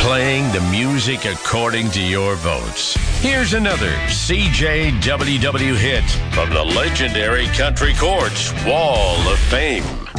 playing the music according to your votes. Here's another CJWW hit from the legendary Country Courts Wall of Fame.